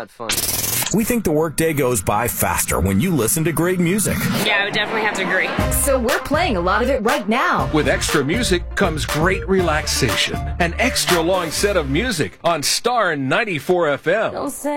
not funny. We think the workday goes by faster when you listen to great music. Yeah, I would definitely have to agree. So we're playing a lot of it right now. With extra music comes great relaxation. An extra long set of music on Star 94 FM. Don't say